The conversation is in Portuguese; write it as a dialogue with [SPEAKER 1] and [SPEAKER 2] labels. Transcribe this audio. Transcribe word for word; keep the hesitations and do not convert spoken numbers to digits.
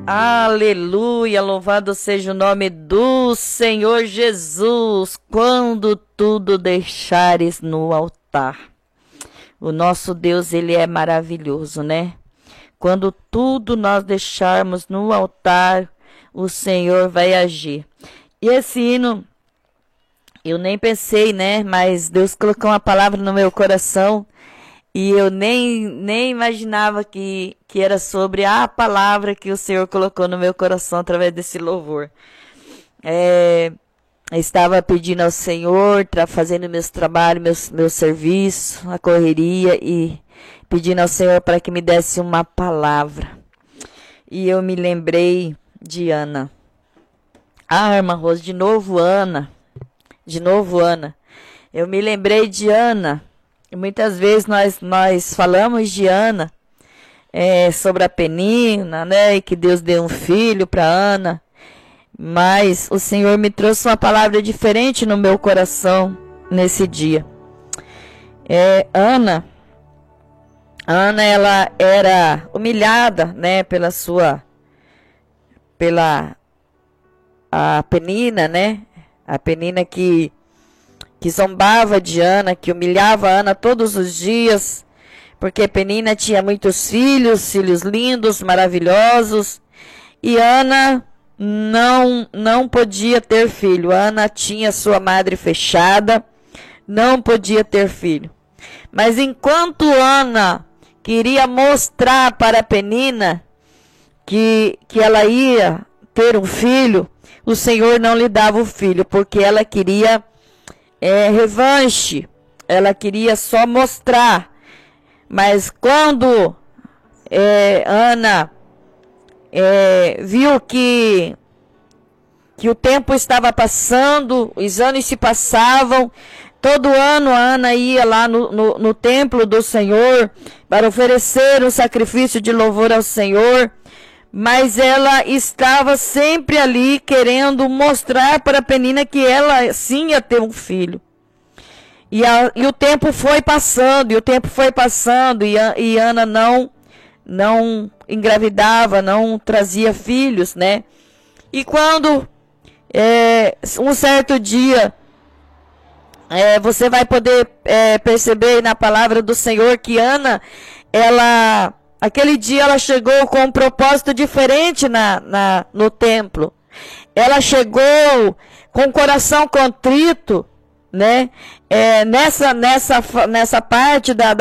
[SPEAKER 1] Aleluia, louvado seja o nome do Senhor Jesus. Quando tudo deixares no altar. O nosso Deus, ele é maravilhoso, né? Quando tudo nós deixarmos no altar, o Senhor vai agir. E esse hino, eu nem pensei, né? Mas Deus colocou uma palavra no meu coração. E eu nem, nem imaginava que, que era sobre a palavra que o Senhor colocou no meu coração através desse louvor. É, eu estava pedindo ao Senhor, tá fazendo meus trabalhos, meus, meu serviço, a correria, e pedindo ao Senhor para que me desse uma palavra. E eu me lembrei de Ana. Ah, irmã Rose, de novo Ana. De novo Ana. Eu me lembrei de Ana. E muitas vezes nós, nós falamos de Ana, é, sobre a Penina, né? E que Deus deu um filho para Ana. Mas o Senhor me trouxe uma palavra diferente no meu coração nesse dia. É, Ana, Ana, ela era humilhada, né? Pela sua, pela a Penina, né? A Penina que que zombava de Ana, que humilhava Ana todos os dias, porque Penina tinha muitos filhos, filhos lindos, maravilhosos, e Ana não, não podia ter filho. Ana tinha sua madre fechada, não podia ter filho. Mas enquanto Ana queria mostrar para Penina que, que ela ia ter um filho, o Senhor não lhe dava o filho, porque ela queria É, revanche, ela queria só mostrar. Mas quando é, Ana é, viu que, que o tempo estava passando, os anos se passavam, todo ano a Ana ia lá no, no, no templo do Senhor para oferecer um sacrifício de louvor ao Senhor, mas ela estava sempre ali querendo mostrar para a Penina que ela sim ia ter um filho. E, a, e o tempo foi passando, e o tempo foi passando, e, a, e Ana não, não engravidava, não trazia filhos, né? E quando, é, um certo dia, é, você vai poder é, perceber na palavra do Senhor que Ana, ela... Aquele dia ela chegou com um propósito diferente na, na, no templo. Ela chegou com o coração contrito, né? É, nessa, nessa, nessa parte da,